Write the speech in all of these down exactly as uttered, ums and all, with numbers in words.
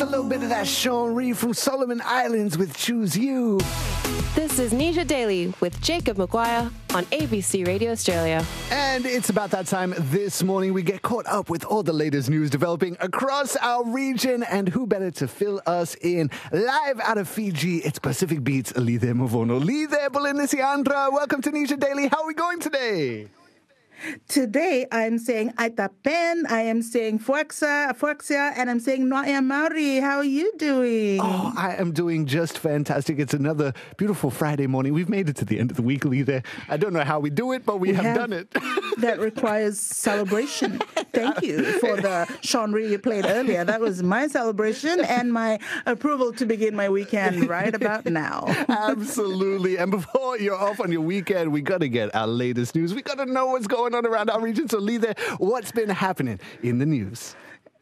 a little bit of that Sean Reed from Solomon Islands with Choose You. This is Nisha Daily with Jacob Maguire on A B C Radio Australia. And it's about that time this morning we get caught up with all the latest news developing across our region. And who better to fill us in? Live out of Fiji, it's Pacific Beat's Lidhe Mavono. Lidhe Bulinisiandra, welcome to Nisha Daily. How are we going today? Today, I'm saying Aitapen, I am saying Fuexa, Fuexia, and I'm saying Noia Maori. How are you doing? Oh, I am doing just fantastic. It's another beautiful Friday morning. We've made it to the end of the week, Lidhe. I don't know how we do it, but we, we have, have done it. That requires celebration. Thank you for the Sean Reed you played earlier. That was my celebration and my approval to begin my weekend right about now. Absolutely. And before you're off on your weekend, we got to get our latest news. We got to know what's going on around our region. So, Lidhe, what's been happening in the news?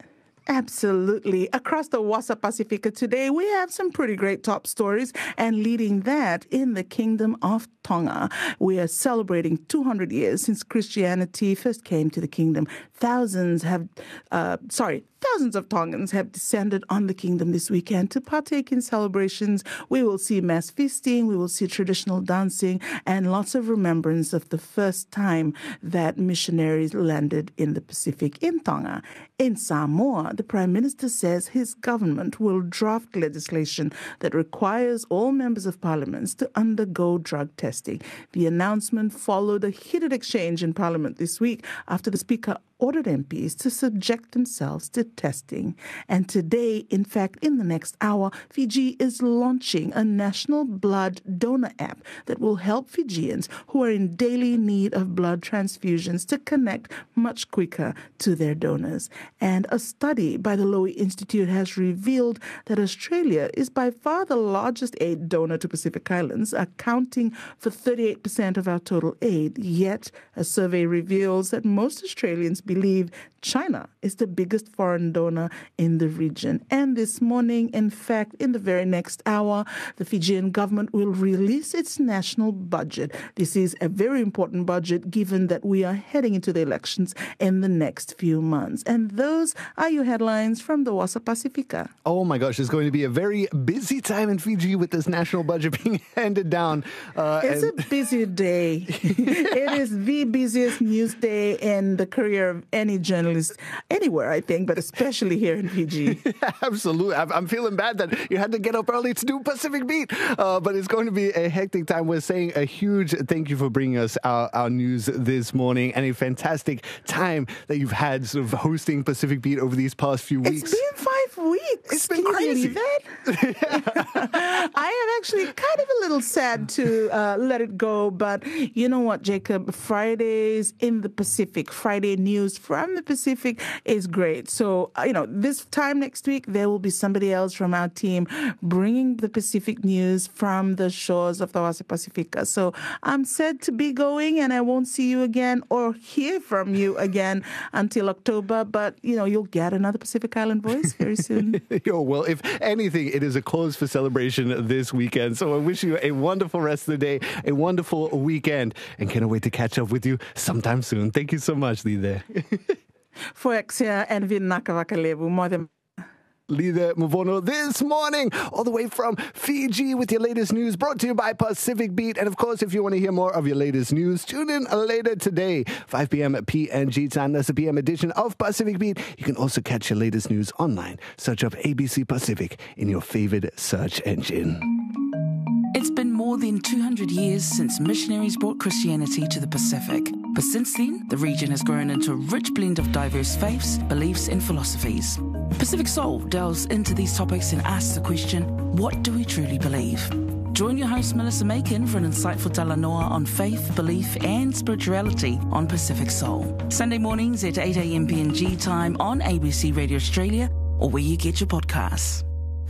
Absolutely. Across the Wasa Pacifica today, we have some pretty great top stories. And leading that, in the Kingdom of Tonga, we are celebrating two hundred years since Christianity first came to the kingdom. Thousands have, uh, sorry, thousands of Tongans have descended on the kingdom this weekend to partake in celebrations. We will see mass feasting, we will see traditional dancing, and lots of remembrance of the first time that missionaries landed in the Pacific in Tonga. In Samoa, the Prime Minister says his government will draft legislation that requires all members of parliament to undergo drug testing. The announcement followed a heated exchange in Parliament this week after the Speaker ordered M Ps to subject themselves to testing. And today, in fact, in the next hour, Fiji is launching a national blood donor app that will help Fijians who are in daily need of blood transfusions to connect much quicker to their donors. And a study by the Lowy Institute has revealed that Australia is by far the largest aid donor to Pacific Islands, accounting for thirty-eight percent of our total aid. Yet, a survey reveals that most Australians believe China is the biggest foreign donor in the region. And this morning, in fact, in the very next hour, the Fijian government will release its national budget. This is a very important budget given that we are heading into the elections in the next few months. And those are your headlines from the Wasa Pacifica. Oh my gosh, it's going to be a very busy time in Fiji with this national budget being handed down. Uh, it's and... a busy day. It is the busiest news day in the career of any journalist anywhere, I think, but especially here in Fiji. Absolutely. I'm feeling bad that you had to get up early to do Pacific Beat, uh, but it's going to be a hectic time. We're saying a huge thank you for bringing us our, our news this morning, and a fantastic time that you've had sort of hosting Pacific Beat over these past few weeks. It's been five weeks. It's been Can crazy. you believe that? I am actually kind of a little sad to uh, let it go, but you know what, Jacob? Fridays in the Pacific, Friday news from the Pacific is great. So, uh, you know, this time next week, there will be somebody else from our team bringing the Pacific news from the shores of the Wasa Pacifica. So I'm sad to be going, and I won't see you again or hear from you again until October. But, you know, you'll get another Pacific Island voice very soon. Yo, well, if anything, it is a cause for celebration this weekend. So I wish you a wonderful rest of the day, a wonderful weekend, and can't wait to catch up with you sometime soon. Thank you so much, Lidhe. Fuexia and Vinakavakalevu, more than Lidhe Mavono this morning, all the way from Fiji with your latest news, brought to you by Pacific Beat. And of course, if you want to hear more of your latest news, tune in later today, five p.m. P N G time. That's the P M edition of Pacific Beat. You can also catch your latest news online. Search up A B C Pacific in your favorite search engine. It's been more than two hundred years since missionaries brought Christianity to the Pacific. But since then, the region has grown into a rich blend of diverse faiths, beliefs and philosophies. Pacific Soul delves into these topics and asks the question, what do we truly believe? Join your host Melissa Macon for an insightful talanoa on faith, belief and spirituality on Pacific Soul. Sunday mornings at eight a.m. P N G time on A B C Radio Australia or where you get your podcasts.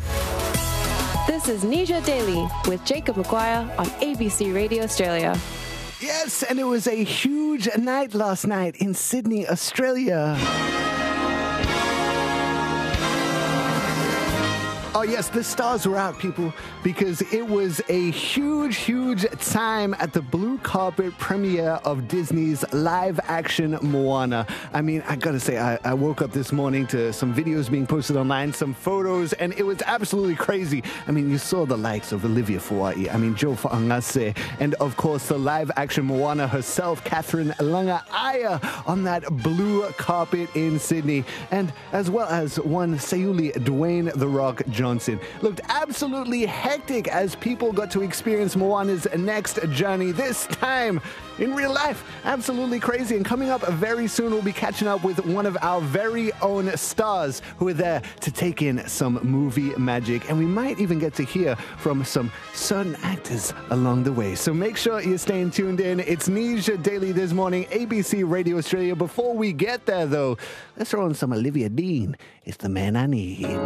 This is Nisha Daily with Jacob Maguire on A B C Radio Australia. Yes, and it was a huge night last night in Sydney, Australia. Oh, yes, the stars were out, people, because it was a huge, huge time at the blue carpet premiere of Disney's live-action Moana. I mean, I gotta say, I, I woke up this morning to some videos being posted online, some photos, and it was absolutely crazy. I mean, you saw the likes of Olivia Fuai, I mean, Joe Fa'angase, and of course, the live-action Moana herself, Catherine Langaaya, on that blue carpet in Sydney, and as well as one Sayuli Dwayne The Rock Johnson. Looked absolutely hectic as people got to experience Moana's next journey, this time in real life. Absolutely crazy. And coming up very soon, we'll be catching up with one of our very own stars who are there to take in some movie magic. And we might even get to hear from some certain actors along the way. So make sure you're staying tuned in. It's Nisha Daily this morning, A B C Radio Australia. Before we get there, though, let's throw on some Olivia Dean. It's the man I need.